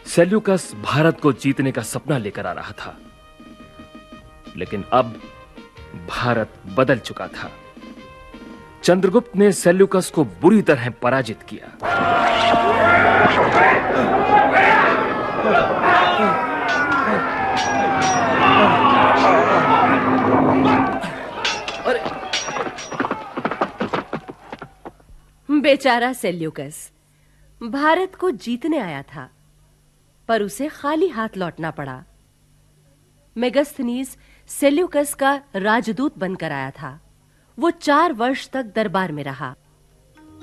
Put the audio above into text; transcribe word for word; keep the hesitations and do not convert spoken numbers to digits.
Seleucus Bharat को जीतने का सपना लेकर आ रहा था, लेकिन अब भारत बदल चुका था। चंद्रगुप्त ने सेल्यूकस को बुरी तरह पराजित किया। बेचारा सेल्यूकस भारत को जीतने आया था, पर उसे खाली हाथ लौटना पड़ा। मेगस्थनीज सेल्यूकस का राजदूत बनकर आया था। वो चार वर्ष तक दरबार में रहा।